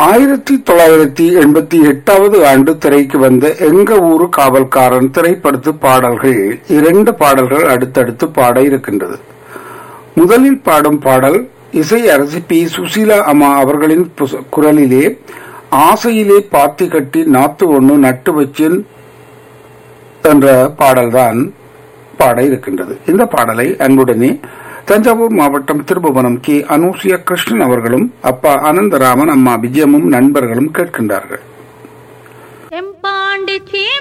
1988 ஆண்டு திரைக்கு வந்த எங்க ஊரு காவல்காரன் திரைப்படத்து பாடல்கள் 2 பாடல்கள் அடுத்தடுத்து பாட இருக்கின்றது. முதலில் பாடும் பாடல் இசை அரசி பி சுசீலா அம்மா அவர்களின் குரலிலே ஆசையிலே பாத்தி கட்டி நாத்து ஒண்ணு நட்டு வச்சேன் என்ற பாடல்தான் பாட இருக்கின்றது. இந்த பாடலை அன்புடனே தஞ்சாவூர் மாவட்டம் திருபுவனம் கே அனுசியா கிருஷ்ணன் அவர்களும் அப்பா அனந்தராமன் அம்மா விஜயமும் நண்பர்களும் கேட்கின்றார்கள்.